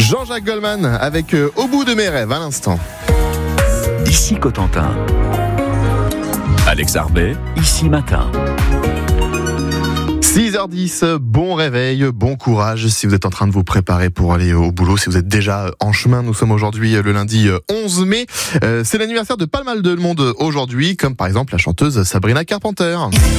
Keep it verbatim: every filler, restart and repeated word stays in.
Jean-Jacques Goldman avec euh, Au bout de mes rêves à l'instant. Ici Cotentin. Alex Arbet, ici Matin. six heures dix, bon réveil, bon courage si vous êtes en train de vous préparer pour aller au boulot, si vous êtes déjà en chemin. Nous sommes aujourd'hui le lundi onze mai. Euh, c'est l'anniversaire de pas mal de monde aujourd'hui, comme par exemple la chanteuse Sabrina Carpenter.